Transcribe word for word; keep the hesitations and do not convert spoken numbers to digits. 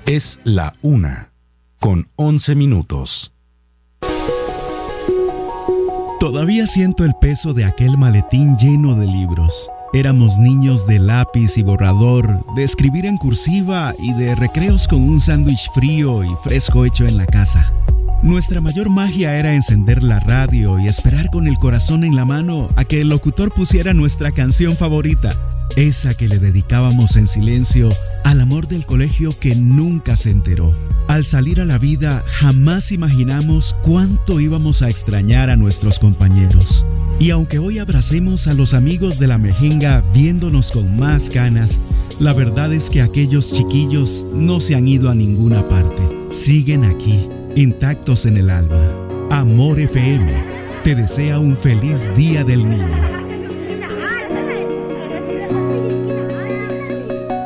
Es la una, con once minutos. Todavía siento el peso de aquel maletín lleno de libros. Éramos niños de lápiz y borrador, de escribir en cursiva y de recreos con un sándwich frío y fresco hecho en la casa. Nuestra mayor magia era encender la radio y esperar con el corazón en la mano a que el locutor pusiera nuestra canción favorita, esa que le dedicábamos en silencio al amor del colegio que nunca se enteró. Al salir a la vida, jamás imaginamos cuánto íbamos a extrañar a nuestros compañeros. Y aunque hoy abracemos a los amigos de la mejenga viéndonos con más ganas, la verdad es que aquellos chiquillos no se han ido a ninguna parte. Siguen aquí, intactos en el alma. Amor F M te desea un feliz Día del Niño.